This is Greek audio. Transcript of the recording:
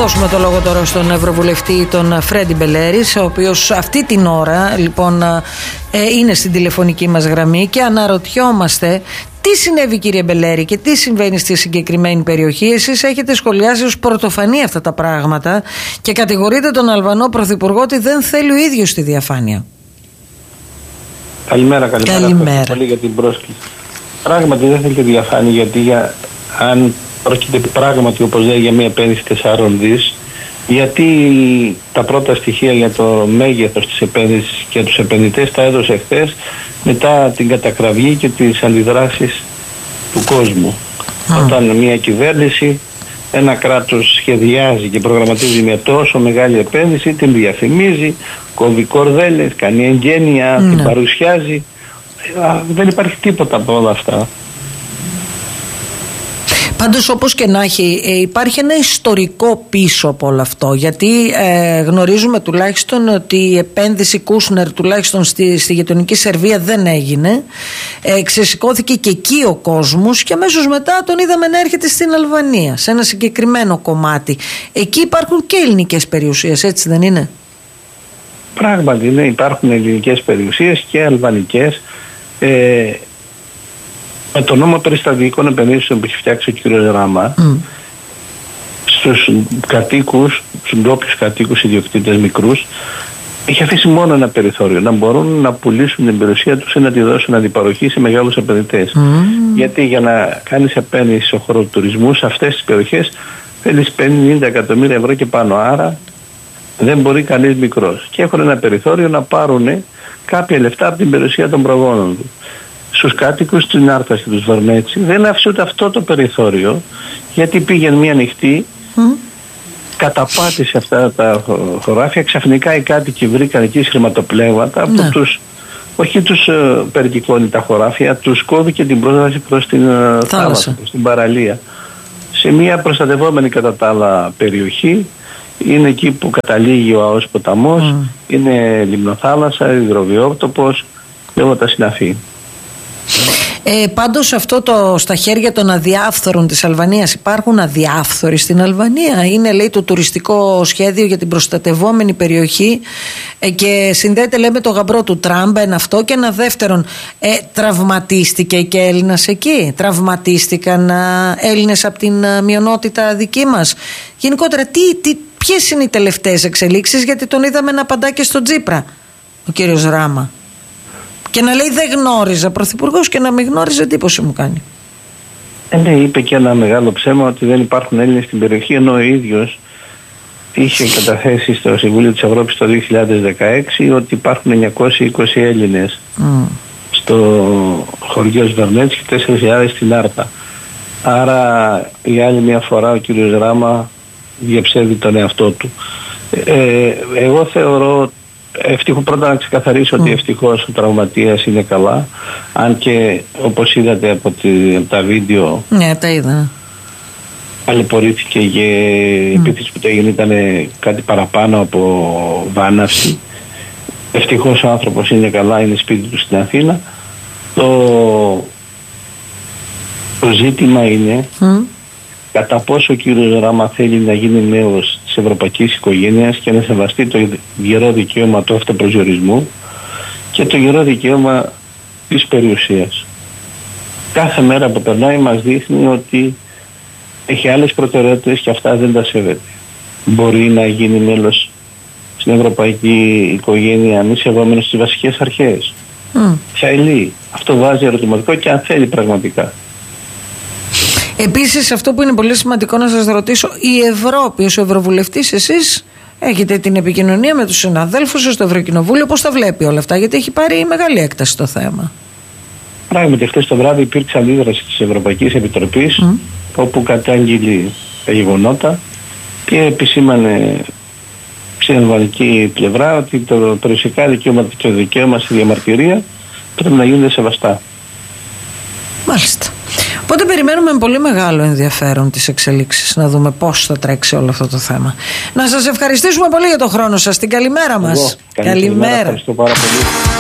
δώσουμε το λόγο τώρα στον Ευρωβουλευτή, τον Φρέντι Μπελέρης, ο οποίος αυτή την ώρα λοιπόν είναι στην τηλεφωνική μας γραμμή και αναρωτιόμαστε τι συνέβη, κύριε Μπελέρη, και τι συμβαίνει στη συγκεκριμένη περιοχή. Εσείς έχετε σχολιάσει ως πρωτοφανή αυτά τα πράγματα και κατηγορείτε τον Αλβανό Πρωθυπουργό ότι δεν θέλει ο ίδιος τη διαφάνεια. Καλημέρα. Ευχαριστώ πολύ για την πρόσκληση. Πράγματι δεν θέλει τη διαφάνεια, γιατί αν πρόκειται πράγματι, όπως λέει, για μια επένδυση 4 δις, γιατί τα πρώτα στοιχεία για το μέγεθος της επένδυσης και τους επενδυτές τα έδωσε χθες, μετά την κατακραυγή και τις αντιδράσεις του κόσμου. Όταν μια κυβέρνηση, ένα κράτος σχεδιάζει και προγραμματίζει μια τόσο μεγάλη επένδυση, την διαφημίζει, κόβει κορδέλες, κάνει εγγένεια, την παρουσιάζει. Δεν υπάρχει τίποτα από όλα αυτά. Πάντως, όπως και να έχει, υπάρχει ένα ιστορικό πίσω από όλο αυτό, γιατί γνωρίζουμε τουλάχιστον ότι η επένδυση Κούσνερ τουλάχιστον στη γειτονική Σερβία δεν έγινε. Ξεσηκώθηκε και εκεί ο κόσμος και αμέσως μετά τον είδαμε να έρχεται στην Αλβανία, σε ένα συγκεκριμένο κομμάτι. Εκεί υπάρχουν και ελληνικές περιουσίες, έτσι δεν είναι? Πράγματι, ναι, υπάρχουν ελληνικές περιουσίες και αλβανικές. Με το νόμο περί στρατηγικών επενδύσεων που έχει φτιάξει ο κ. Ράμα, στους κατοίκους, στους ντόπιους κατοίκους ιδιοκτήτες μικρούς, έχει αφήσει μόνο ένα περιθώριο, να μπορούν να πουλήσουν την περιουσία τους ή να τη δώσουν αντιπαροχή σε μεγάλους επενδυτές. Γιατί για να κάνεις επένδυση στον χώρο του τουρισμού, σε αυτές τις περιοχές θέλεις 50 εκατομμύρια ευρώ και πάνω. Άρα δεν μπορεί κανείς μικρός. Και έχουν ένα περιθώριο να πάρουν κάποια λεφτά από την περιουσία των προγόνων του. Στους κάτοικους της Νάρτας και του Βαρνέτσι δεν άφησε ούτε αυτό το περιθώριο, γιατί πήγαινε μια νυχτή, καταπάτησε αυτά τα χωράφια. Ξαφνικά οι κάτοικοι βρήκαν εκεί χρηματοπλέγματα που όχι τους περικυκλώνει τα χωράφια, τους κόβει και την πρόσβαση προς την θάλασσα, προς την παραλία. Σε μια προστατευόμενη κατά τα άλλα περιοχή, είναι εκεί που καταλήγει ο ΑΟΣ ποταμός, είναι λιμνοθάλασσα, υδροβιότοπος, λέγω τα συναφή. Πάντως αυτό στα χέρια των αδιάφθορων της Αλβανίας, υπάρχουν αδιάφθοροι στην Αλβανία? Είναι, λέει, το τουριστικό σχέδιο για την προστατευόμενη περιοχή και συνδέεται, λέμε, το γαμπρό του Τραμπ, ένα αυτό, και ένα δεύτερον, τραυματίστηκε και Έλληνας εκεί? Τραυματίστηκαν Έλληνες από την μειονότητα δική μας? Γενικότερα ποιες είναι οι τελευταίες εξελίξεις, γιατί τον είδαμε να απαντά και στον Τσίπρα ο κύριος Ράμα και να λέει δεν γνώριζα, πρωθυπουργός, και να μην γνώριζε, εντύπωση μου κάνει. Ναι, είπε και ένα μεγάλο ψέμα ότι δεν υπάρχουν Έλληνες στην περιοχή, ενώ ο ίδιος είχε καταθέσει στο Συμβούλιο της Ευρώπης το 2016 ότι υπάρχουν 920 Έλληνες στο χωριό Σβερνέτς και 4.000 στην Άρτα. Άρα για άλλη μια φορά ο κύριος Ράμα διαψεύδει τον εαυτό του. Εγώ θεωρώ, πρώτα να ξεκαθαρίσω ότι ευτυχώς ο τραυματίας είναι καλά, αν και όπως είδατε από τα βίντεο, ναι, τα είδα, ταλαιπωρήθηκε και η επίθεση που το έγινε ήταν κάτι παραπάνω από βάναυση. Ευτυχώς ο άνθρωπος είναι καλά, είναι σπίτι του στην Αθήνα. Το ζήτημα είναι κατά πόσο ο κύριος Ράμα θέλει να γίνει μέλος της ευρωπαϊκής οικογένειας και να σεβαστεί το γερό δικαίωμα του αυτοπροσδιορισμού και το γερό δικαίωμα της περιουσίας. Κάθε μέρα που περνάει μας δείχνει ότι έχει άλλες προτεραιότητες και αυτά δεν τα σέβεται. Μπορεί να γίνει μέλος στην ευρωπαϊκή οικογένεια μη σεβόμενος στις βασικές αρχές? Θέλει? Αυτό βάζει ερωτηματικό, και αν θέλει πραγματικά. Επίσης, αυτό που είναι πολύ σημαντικό να σας ρωτήσω, η Ευρώπη, ως Ευρωβουλευτής, εσείς έχετε την επικοινωνία με τους συναδέλφους σας στο Ευρωκοινοβούλιο, πώς τα βλέπει όλα αυτά, γιατί έχει πάρει μεγάλη έκταση το θέμα? Πράγματι, χθες το βράδυ υπήρξε αντίδραση της Ευρωπαϊκής Επιτροπής, όπου κατάγγειλε τα γεγονότα και επισήμανε στην αλβανική πλευρά ότι το περιουσιακά δικαίωμα και το δικαίωμα στη διαμαρτυρία πρέπει να γίνονται σεβαστά. Μάλιστα. Οπότε περιμένουμε με πολύ μεγάλο ενδιαφέρον τις εξελίξεις, να δούμε πώς θα τρέξει όλο αυτό το θέμα. Να σας ευχαριστήσουμε πολύ για τον χρόνο σας. Την καλημέρα μας. Καλημέρα. Ευχαριστώ πάρα πολύ.